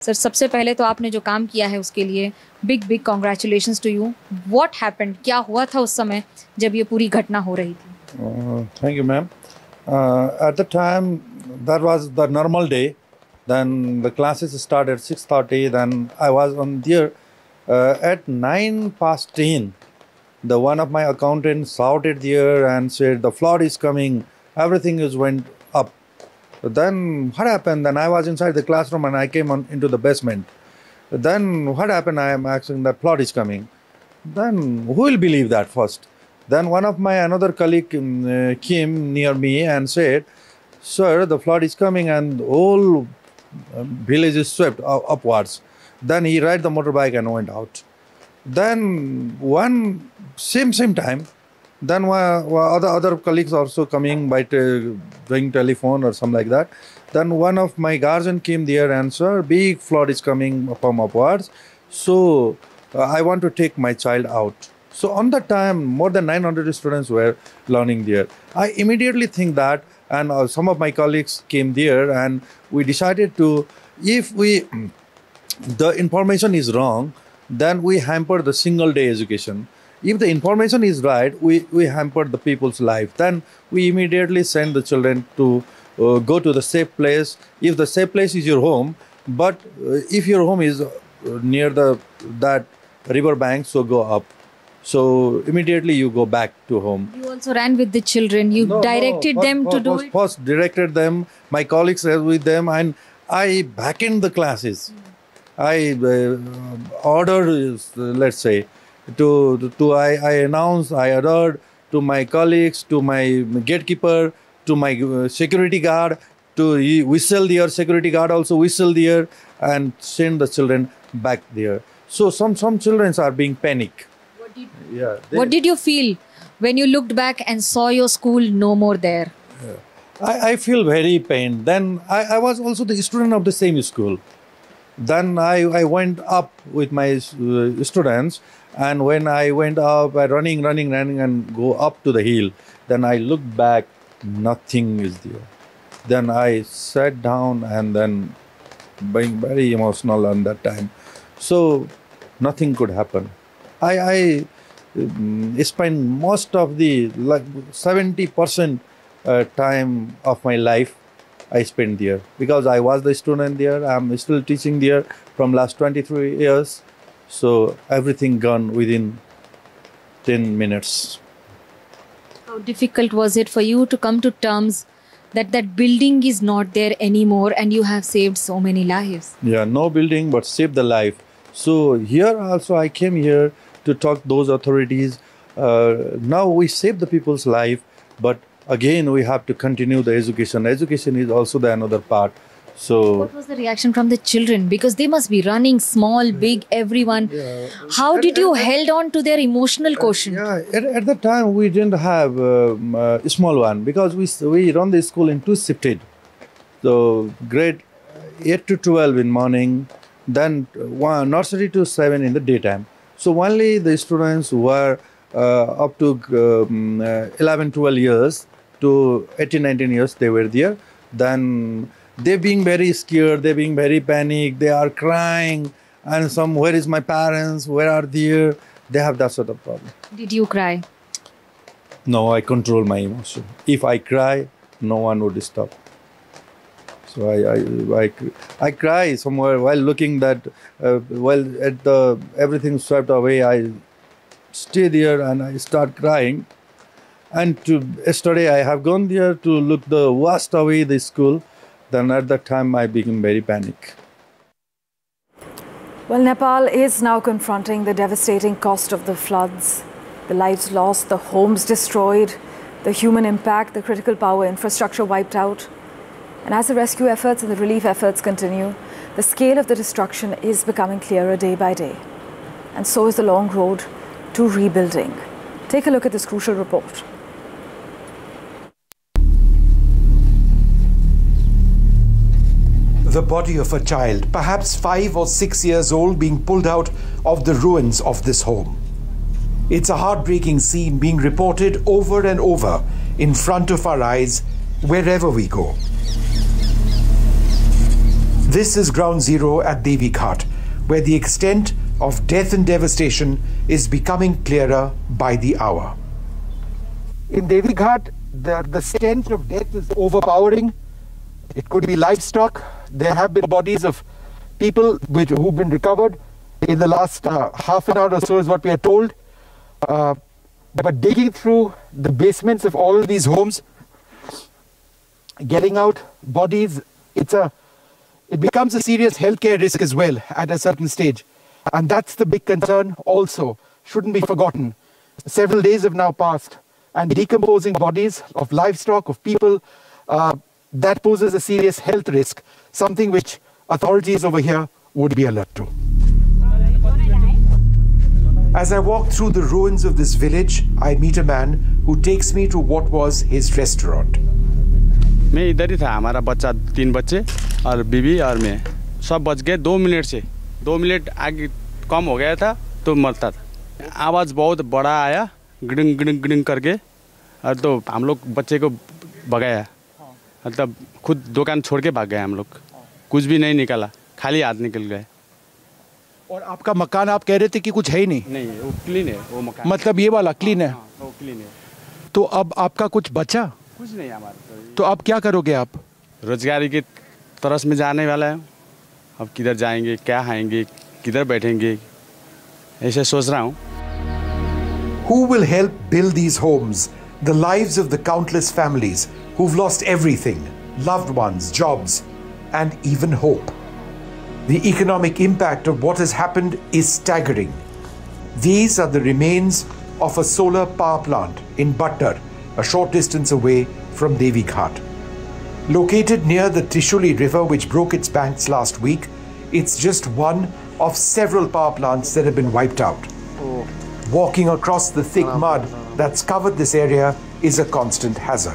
Sir सबसे पहले तो आपने जो काम किया है उसके लिए big congratulations to you. What happened, क्या हुआ था उस समय जब ये पूरी घटना हो रही थी? Thank you, ma'am. At the time, that was the normal day. Then the classes started at 6:30. Then I was on there at 9:10. The one of my accountants shouted there and said, "The flood is coming. Everything is went up." Then what happened? Then I was inside the classroom and I came on into the basement. Then what happened? I am asking that flood is coming. Then who will believe that first? Then one of my another colleague came near me and said, "Sir, the flood is coming and whole village is swept upwards." Then he ride the motorbike and went out. Then one same time, then other colleagues also coming by doing telephone or something like that. Then one of my guardian came there and, "Sir, big flood is coming from upwards. So I want to take my child out." So on that time, more than 900 students were learning there. I immediately think that, and some of my colleagues came there, and we decided to, if the information is wrong, then we hamper the single day education. If the information is right, we hamper the people's life. Then we immediately send the children to go to the safe place. If the safe place is your home, but if your home is near that river bank, so go up. So immediately you go back to home. You also ran with the children. You directed them to do it. First directed them. My colleagues were with them, and I backend the classes. I ordered, let's say, I announced, I ordered to my colleagues, to my gatekeeper, to my security guard, to whistle their security guard also whistle there and send the children back there. So some children are being panic. What did you feel when you looked back and saw your school no more there? I feel very pain. Then I was also the student of the same school. Then I went up with my students, and when I went up, I running and go up to the hill. Then I looked back, nothing is there. Then I sat down and then being very emotional on that time. So nothing could happen. I spent most of the 70% time of my life I spent there, because I was the student there. I'm still teaching there from last 23 years. So everything gone within 10 minutes. How difficult was it for you to come to terms that building is not there anymore and you have saved so many lives? Yeah, no building but save the life. So here also I came here to talk those authorities. Now we save the people's life, but again we have to continue the education. Education is also the another part. So what was the reaction from the children? Because they must be running, small, big, everyone. Yeah. How did you held on to their emotional quotient? At the time we didn't have a small one, because we run the school in two shifted. So grade 8 to 12 in morning, then nursery to 7 in the daytime. So only the students who were up to 11, 12 years to 18, 19 years, they were there. Then they being very scared, they being very panicked, they are crying, and some, where is my parents, where are they? They have that sort of problem. Did you cry? No, I control my emotion. If I cry, no one would stop. So I cry somewhere while looking that, everything swept away, I stay there and I start crying. And yesterday I have gone there to look the washed away the school. Then at that time I became very panic. Well, Nepal is now confronting the devastating cost of the floods, the lives lost, the homes destroyed, the human impact, the critical power infrastructure wiped out. And as the rescue efforts and the relief efforts continue, the scale of the destruction is becoming clearer day by day. And so is the long road to rebuilding. Take a look at this crucial report. The body of a child, perhaps 5 or 6 years old, being pulled out of the ruins of this home. It's a heartbreaking scene being reported over and over in front of our eyes wherever we go. This is ground zero at Devi Ghat, where the extent of death and devastation is becoming clearer by the hour. In Devi Ghat, the stench of death is overpowering. It could be livestock. There have been bodies of people who've been recovered in the last half an hour or so is what we are told. But digging through the basements of all of these homes, getting out bodies, it becomes a serious healthcare risk as well at a certain stage. And that's the big concern also, shouldn't be forgotten. Several days have now passed, and decomposing bodies of livestock, of people, that poses a serious health risk, something which authorities over here would be alert to. As I walk through the ruins of this village, I meet a man who takes me to what was his restaurant. मैं इधर ही था, हमारा बच्चा 3 बच्चे और बीवी और मैं सब बच गए 2 मिनट से 2 मिनट आगे कम हो गया था तो मरता था। आवाज़ बहुत बड़ा आया गिड़िंग गिड़िंग गिड़िंग करके और तो हम लोग बच्चे को भगाया, मतलब खुद दुकान छोड़ के भाग गए हम लोग, कुछ भी नहीं निकाला, खाली हाथ निकल गए। और आपका मकान आप कह रहे थे कि कुछ है ही नहीं? नहीं, वो क्लीन है वो मकान, मतलब ये वाला क्लीन है? वो क्लीन है। तो अब आपका कुछ बचा? कुछ नहीं हमारा। तो अब क्या करोगे आप? रोजगारी की तरस में जाने वाला है, अब किधर जाएंगे, क्या खाएंगे, किधर बैठेंगे, ऐसे सोच रहा हूँ। Who will help build these homes, the lives of the countless families who've lost everything, loved ones, jobs, and even hope? The economic impact of what has happened is staggering. These are the remains of a solar power plant in Bhattar, a short distance away from Devi Ghat. Located near the Trishuli River, which broke its banks last week, it's just one of several power plants that have been wiped out. Walking across the thick mud that's covered this area is a constant hazard.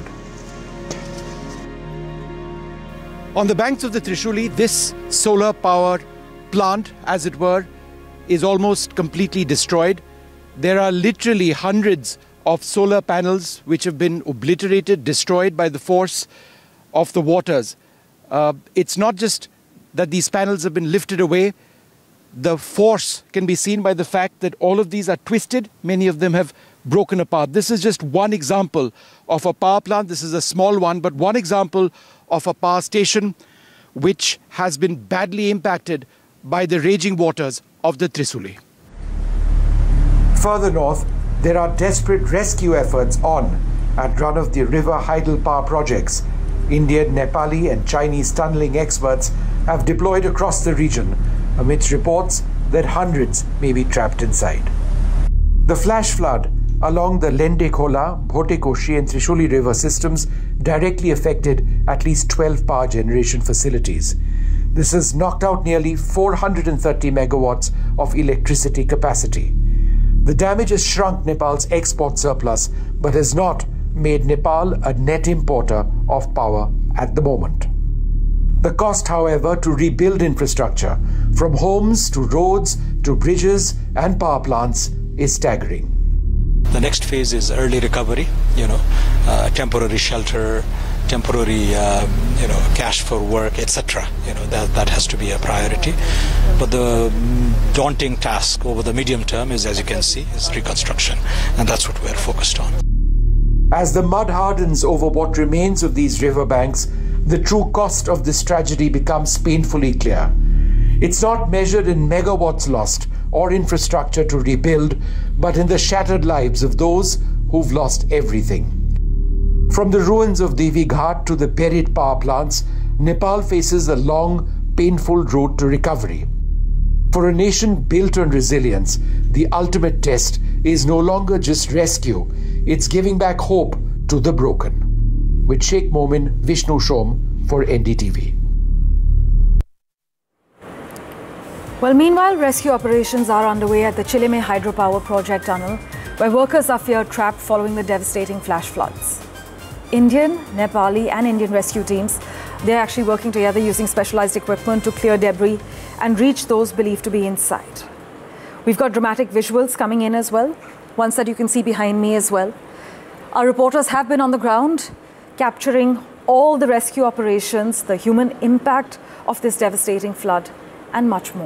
On the banks of the Trishuli, this solar power plant, as it were, is almost completely destroyed. There are literally hundreds of solar panels which have been obliterated, destroyed by the force of the waters. It's not just that these panels have been lifted away. The force can be seen by the fact that all of these are twisted. Many of them have broken apart. This is just one example of a power plant. This is a small one, but one example of a power station which has been badly impacted by the raging waters of the Trishuli. Further north, there are desperate rescue efforts on at run of the river Haidel power projects. Indian, Nepali and Chinese tunneling experts have deployed across the region amidst reports that hundreds may be trapped inside. The flash flood along the Lende-Khola, Bhote-Koshi and Trishuli river systems directly affected at least 12 power generation facilities. This has knocked out nearly 430 megawatts of electricity capacity. The damage has shrunk Nepal's export surplus, but has not made Nepal a net importer of power at the moment. The cost, however, to rebuild infrastructure, from homes to roads to bridges and power plants, is staggering. The next phase is early recovery, temporary shelter, temporary, cash for work, etc. That has to be a priority. But the daunting task over the medium term is, as you can see, is reconstruction, and that's what we're focused on. As the mud hardens over what remains of these riverbanks, the true cost of this tragedy becomes painfully clear. It's not measured in megawatts lost or infrastructure to rebuild, but in the shattered lives of those who've lost everything. From the ruins of Devi Ghat to the buried power plants, Nepal faces a long, painful road to recovery. For a nation built on resilience, the ultimate test is no longer just rescue, it's giving back hope to the broken. With Sheikh Momin, Vishnu Shom for NDTV. Well, meanwhile, rescue operations are underway at the Chilime hydropower project tunnel, where workers are feared trapped following the devastating flash floods. Indian, Nepali and Indian rescue teams, they're actually working together using specialized equipment to clear debris and reach those believed to be inside. We've got dramatic visuals coming in as well, ones that you can see behind me as well. Our reporters have been on the ground, capturing all the rescue operations, the human impact of this devastating flood, and much more.